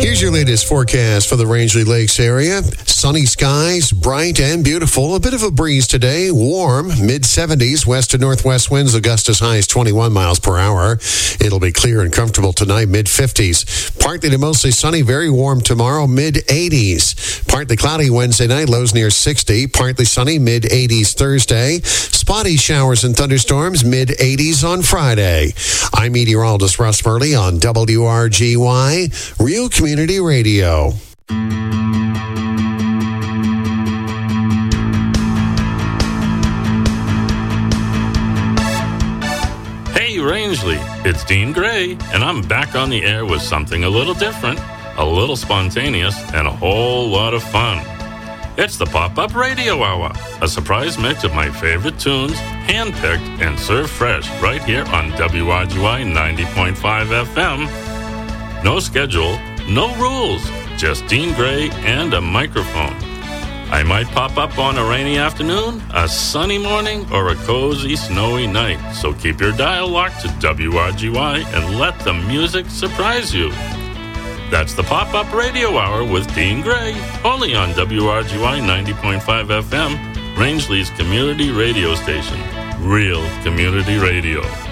Here's your latest forecast for the Rangeley Lakes area. Sunny skies, bright and beautiful. A bit of a breeze today. Warm, mid-70s. West to northwest winds, a gust as high as 21 miles per hour. It'll be clear and comfortable tonight, mid-50s. Partly to mostly sunny, very warm tomorrow, mid-80s. Partly cloudy Wednesday night, lows near 60. Partly sunny, mid-80s Thursday. Spotty showers and thunderstorms, mid-80s on Friday. I'm meteorologist Russ Murley on WRGY, Real Community Radio. Hey Rangeley, it's Dean Gray, and I'm back on the air with something a little different, a little spontaneous, and a whole lot of fun. It's the Pop-Up Radio Hour, a surprise mix of my favorite tunes, handpicked and served fresh right here on WRGY 90.5 FM. No schedule, no rules, just Dean Gray and a microphone. I might pop up on a rainy afternoon, a sunny morning, or a cozy, snowy night. So keep your dial locked to WRGY and let the music surprise you. That's the Pop-Up Radio Hour with Dean Gray, only on WRGY 90.5 FM, Rangeley's community radio station. Real community radio.